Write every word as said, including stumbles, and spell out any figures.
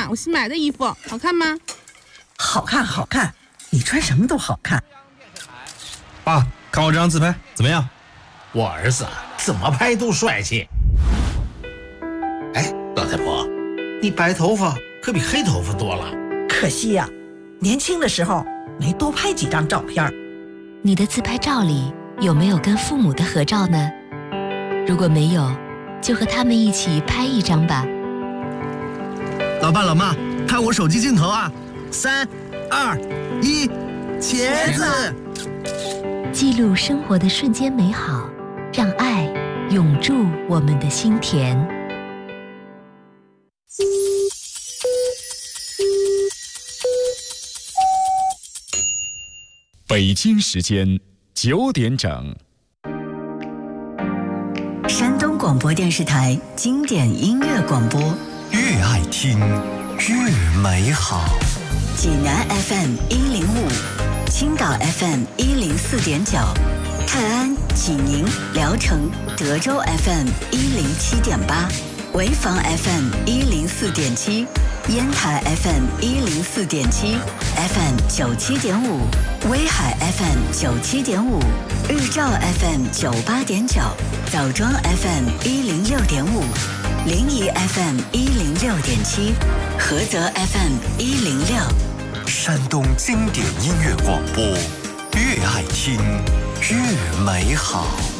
我新买的衣服好看吗？ 好看好看，你穿什么都好看。 爸，看我这张自拍怎么样？ 我儿子怎么拍都帅气。哎，老太婆，你白头发可比黑头发多了。 可惜呀、啊，年轻的时候没多拍几张照片。 你的自拍照里有没有跟父母的合照呢？如果没有，就和他们一起拍一张吧。 老爸老妈，看我手机镜头啊！三、二、一，茄子！ 记录生活的瞬间美好，让爱永驻我们的心田。 北京时间九点整。 山东广播电视台经典音乐广播， 越爱听越美好。 济南 F M 一零五，青岛 F M 一零四点九，泰安、济宁、聊城、德州 F M 一零七点八，潍坊 F M 一零四点七，烟台 F M 一零四点七 ，F M 九七点五，威海 F M 九七点五，日照 F M 九八点九，枣庄 F M 一零六点五，临沂 F M 一零六点七，菏泽 F M 一零六。 山东经典音乐广播，越爱听越美好。